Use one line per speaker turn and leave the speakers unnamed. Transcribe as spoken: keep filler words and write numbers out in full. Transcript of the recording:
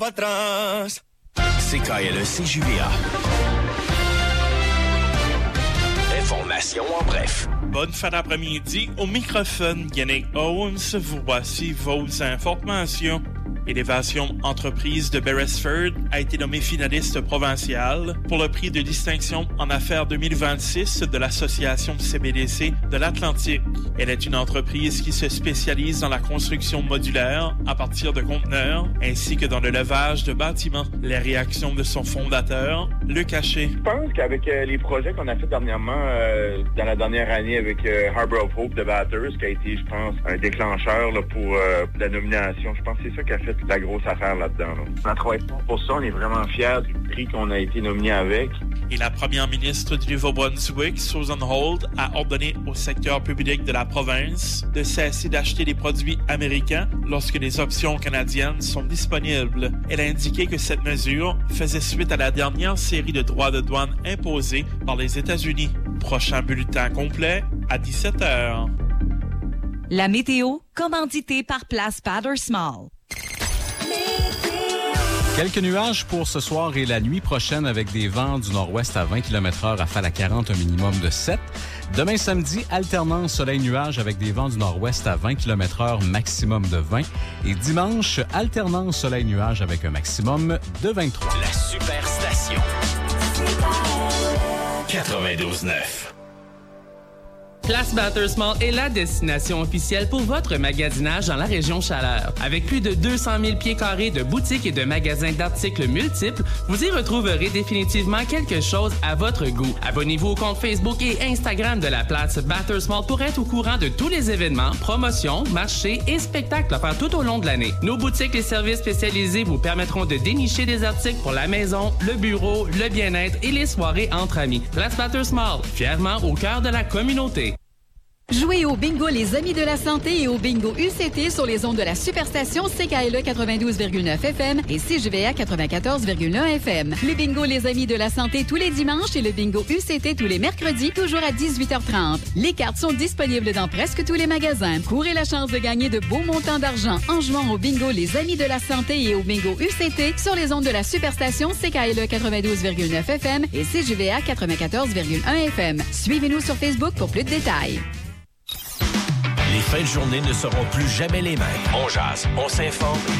atrás. C K L E C J V A. Information en bref.
Bonne fin d'après-midi. Au microphone, Yannick Owens. Voici vos informations. Élévation Entreprise de Beresford a été nommée finaliste provinciale pour le prix de distinction en affaires deux mille vingt-six de l'Association C B D C de l'Atlantique. Elle est une entreprise qui se spécialise dans la construction modulaire à partir de conteneurs ainsi que dans le levage de bâtiments. Les réactions de son fondateur, Luc Haché.
Je pense qu'avec euh, les projets qu'on a fait dernièrement, euh, dans la dernière année avec euh, Harbor of Hope de Batters, qui a été, je pense, un déclencheur là, pour, euh, pour la nomination. Je pense que c'est ça qui a fait la grosse affaire là-dedans. Là. On a travaillé pour ça, on est vraiment fiers du prix qu'on a été nominé avec.
Et la première ministre du Nouveau-Brunswick, Susan Holt, a ordonné au secteur public de la province de cesser d'acheter des produits américains lorsque les options canadiennes sont disponibles. Elle a indiqué que cette mesure faisait suite à la dernière série de droits de douane imposés par les États-Unis. Prochain bulletin complet à dix-sept heures.
La météo, commanditée par Place Battersmall.
Quelques nuages pour ce soir et la nuit prochaine avec des vents du nord-ouest à vingt kilomètres heure, rafale à quarante, un minimum de sept. Demain samedi, alternance soleil-nuage avec des vents du nord-ouest à vingt kilomètres heure, maximum de vingt. Et dimanche, alternance soleil-nuage avec un maximum de vingt-trois.
La Superstation. quatre-vingt-douze neuf.
Place Battersmall est la destination officielle pour votre magasinage dans la région Chaleur. Avec plus de deux cent mille pieds carrés de boutiques et de magasins d'articles multiples, vous y retrouverez définitivement quelque chose à votre goût. Abonnez-vous au compte Facebook et Instagram de la place Battersmall pour être au courant de tous les événements, promotions, marchés et spectacles offerts tout au long de l'année. Nos boutiques et services spécialisés vous permettront de dénicher des articles pour la maison, le bureau, le bien-être et les soirées entre amis. Place Battersmall, fièrement au cœur de la communauté.
Jouez au bingo Les Amis de la Santé et au bingo U C T sur les ondes de la Superstation C K L E quatre-vingt-douze virgule neuf F M et C J V A quatre-vingt-quatorze virgule un F M. Le bingo Les Amis de la Santé tous les dimanches et le bingo U C T tous les mercredis, toujours à dix-huit heures trente. Les cartes sont disponibles dans presque tous les magasins. Courez la chance de gagner de beaux montants d'argent en jouant au bingo Les Amis de la Santé et au bingo U C T sur les ondes de la Superstation C K L E quatre-vingt-douze virgule neuf F M et C J V A quatre-vingt-quatorze virgule un F M. Suivez-nous sur Facebook pour plus de détails.
Les fins de journée ne seront plus jamais les mêmes. On jase, on s'informe.